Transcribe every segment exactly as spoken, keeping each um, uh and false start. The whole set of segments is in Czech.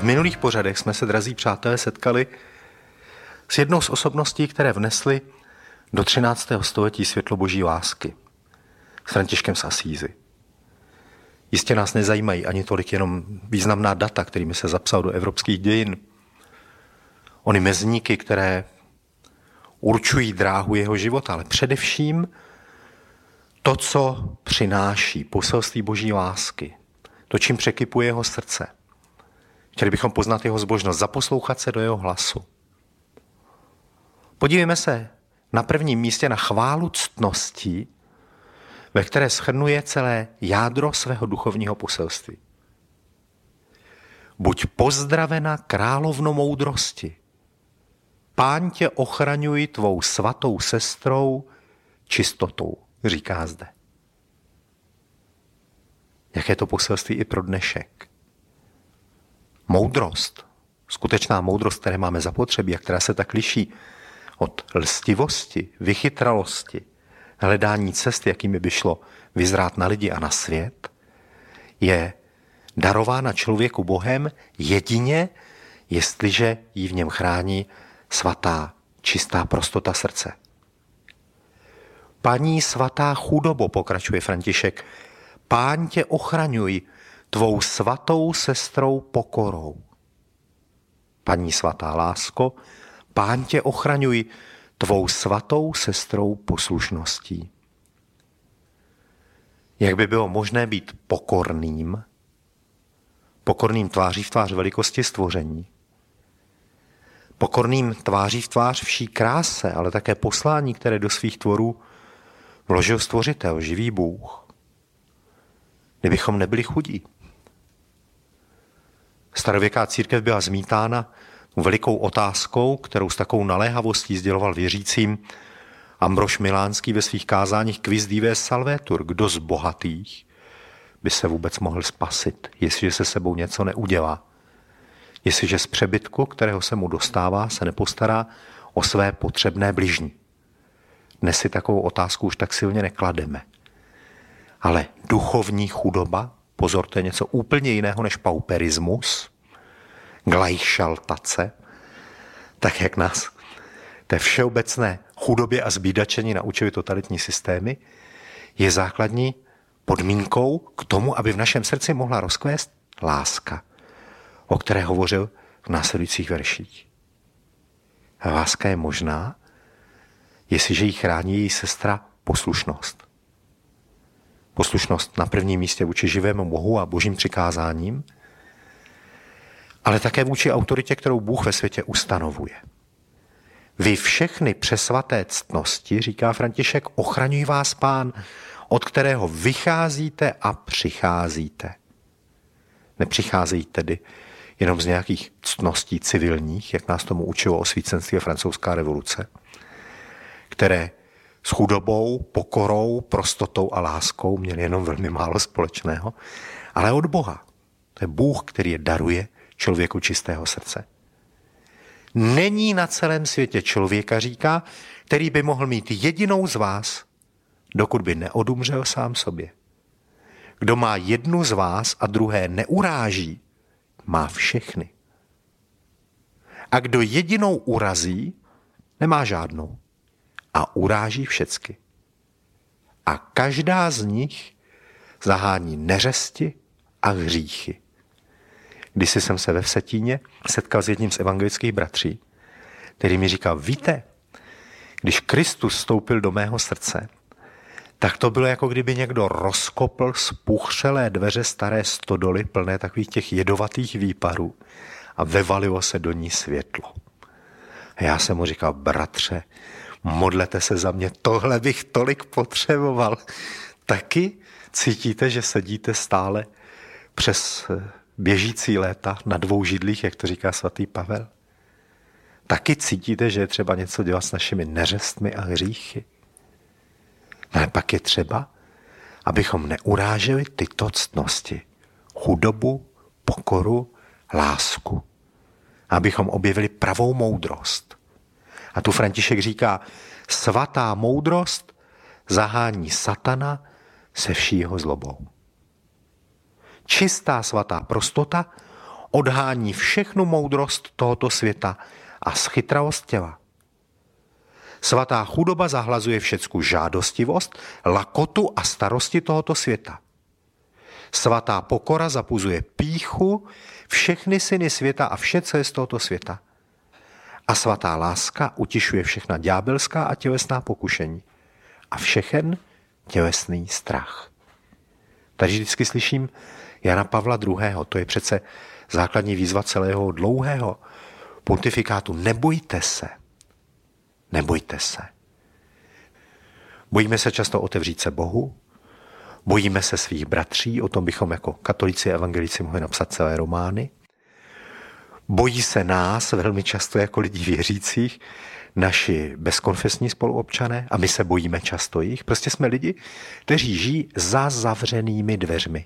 minulých pořadech jsme se, drazí přátelé, setkali s jednou z osobností, které vnesly do třináctého století světlo boží lásky, s Františkem z Asízy. Jistě nás nezajímají ani tolik jenom významná data, kterými se zapsal do evropských dějin. Ony mezníky, které určují dráhu jeho života, ale především to, co přináší poselství boží lásky, to, čím překypuje jeho srdce. Chtěli bychom poznat jeho zbožnost, zaposlouchat se do jeho hlasu. Podívejme se na prvním místě na chválu ctností, ve které shrnuje celé jádro svého duchovního poselství. Buď pozdravena královno moudrosti, Pán tě ochraňuj tvou svatou sestrou čistotou, říká zde. Jaké to poselství i pro dnešek. Moudrost, skutečná moudrost, které máme zapotřebí a která se tak liší od lstivosti, vychytralosti, hledání cest, jakými by šlo vyzrát na lidi a na svět, je darována člověku Bohem jedině, jestliže ji v něm chrání svatá, čistá prostota srdce. Paní svatá chudobo, pokračuje František, Pán tě ochraňuj tvou svatou sestrou pokorou. Paní svatá lásko, Pán tě ochraňuj tvou svatou sestrou poslušností. Jak by bylo možné být pokorným, pokorným tváří v tvář velikosti stvoření, pokorným tváří v tvář vší kráse, ale také poslání, které do svých tvorů vložil stvořitel, živý Bůh, kdybychom nebyli chudí. Starověká církev byla zmítána velikou otázkou, kterou s takovou naléhavostí sděloval věřícím Ambrož Milánský ve svých kázáních Quis dives salvetur, kdo z bohatých by se vůbec mohl spasit, jestliže se sebou něco neudělá. Jestliže z přebytku, kterého se mu dostává, se nepostará o své potřebné bližní. Dnes si takovou otázku už tak silně neklademe. Ale duchovní chudoba, pozor, to je něco úplně jiného než pauperismus, glajšaltace, tak jak nás té všeobecné chudobě a zbídačení naučily totalitní systémy, je základní podmínkou k tomu, aby v našem srdci mohla rozkvést láska, o které hovořil v následujících verších. A láska je možná, jestliže jí chrání její sestra poslušnost. Poslušnost na prvním místě vůči živému Bohu a božím přikázáním, ale také vůči autoritě, kterou Bůh ve světě ustanovuje. Vy všechny přesvaté ctnosti, říká František, ochraňuj vás Pán, od kterého vycházíte a přicházíte. Nepřicházejí tedy jenom z nějakých ctností civilních, jak nás tomu učilo osvícenství a francouzská revoluce, které s chudobou, pokorou, prostotou a láskou měli jenom velmi málo společného, ale od Boha. To je Bůh, který je daruje člověku čistého srdce. Není na celém světě člověka, říká, který by mohl mít jedinou z vás, dokud by neodumřel sám sobě. Kdo má jednu z vás a druhé neuráží, má všechny. A kdo jedinou urazí, nemá žádnou a uráží všecky. A každá z nich zahání neřesti a hříchy. Když jsem se ve Vsetíně setkal s jedním z evangelických bratří, který mi říkal, víte, když Kristus vstoupil do mého srdce, tak to bylo, jako kdyby někdo rozkopl spuchřelé dveře staré stodoly plné takových těch jedovatých výparů a vevalilo se do ní světlo. A já jsem mu říkal, bratře, modlete se za mě, tohle bych tolik potřeboval. Taky cítíte, že sedíte stále přes běžící léta na dvou židlích, jak to říká svatý Pavel? Taky cítíte, že je třeba něco dělat s našimi neřestmi a hříchy? Ale pak je třeba, abychom neuráželi tyto ctnosti. Chudobu, pokoru, lásku. Abychom objevili pravou moudrost. A tu František říká, svatá moudrost zahání satana se vší jeho zlobou. Čistá svatá prostota odhání všechnu moudrost tohoto světa a schytravost těla. Svatá chudoba zahlazuje všecku žádostivost, lakotu a starosti tohoto světa. Svatá pokora zapuzuje pýchu, všechny syny světa a vše, co je z tohoto světa. A svatá láska utišuje všechna ďábelská a tělesná pokušení a všechen tělesný strach. Tady vždycky slyším Jana Pavla druhého. To je přece základní výzva celého dlouhého pontifikátu. Nebojte se. Nebojte se. Bojíme se často otevřít se Bohu, bojíme se svých bratří, o tom bychom jako katolíci a evangelici mohli napsat celé romány. Bojí se nás velmi často jako lidí věřících, naši bezkonfesní spoluobčané, a my se bojíme často jich. Prostě jsme lidi, kteří žijí za zavřenými dveřmi.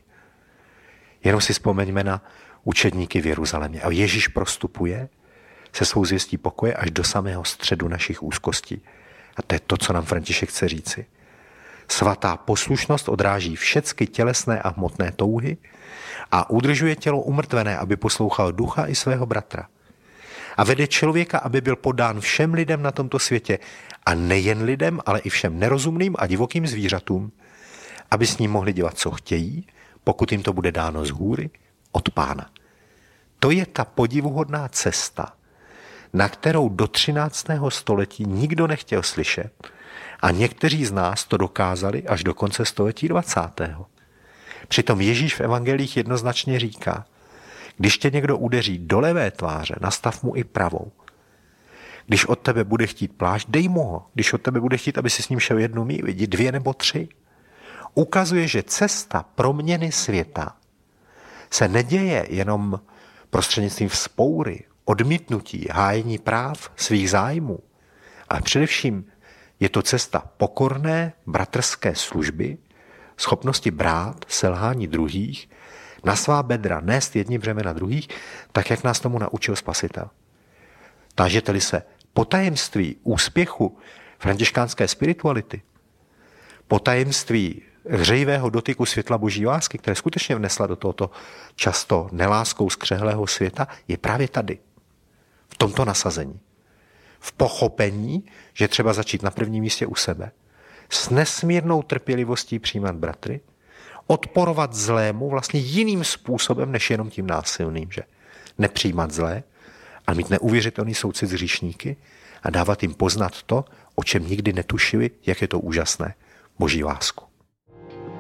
Jenom si vzpomeňme na učedníky v Jeruzalémě. A Ježíš prostupuje se svou zvěstí pokoje až do samého středu našich úzkostí. A to je to, co nám František chce říci. Svatá poslušnost odráží všechny tělesné a hmotné touhy a udržuje tělo umrtvené, aby poslouchal ducha i svého bratra. A vede člověka, aby byl podán všem lidem na tomto světě, a nejen lidem, ale i všem nerozumným a divokým zvířatům, aby s ním mohli dělat, co chtějí, pokud jim to bude dáno z hůry od Pána. To je ta podivuhodná cesta, na kterou do třináctého století nikdo nechtěl slyšet, a někteří z nás to dokázali až do konce století dvacátého. Přitom Ježíš v evangelích jednoznačně říká: když tě někdo udeří do levé tváře, nastav mu i pravou. Když od tebe bude chtít plášť, dej mu ho. Když od tebe bude chtít, aby si s ním šel jednu míli, jdi dvě nebo tři. Ukazuje, že cesta proměny světa se neděje jenom prostřednictvím vzpoury, odmítnutí, hájení práv, svých zájmů, ale především je to cesta pokorné bratrské služby, schopnosti brát selhání druhých, na svá bedra nést jedni břemena druhých, tak jak nás tomu naučil Spasitel. Tážete-li se po tajemství úspěchu františkánské spirituality, po tajemství hřejivého dotyku světla boží lásky, které skutečně vnesla do tohoto často neláskou skřehlého světa, je právě tady. V tomto nasazení. V pochopení, že třeba začít na prvním místě u sebe, s nesmírnou trpělivostí přijímat bratry, odporovat zlému vlastně jiným způsobem, než jenom tím násilným, že nepřijímat zlé, ale mít neuvěřitelný soucit s hříšníky a dávat jim poznat to, o čem nikdy netušili, jak je to úžasné, boží lásku.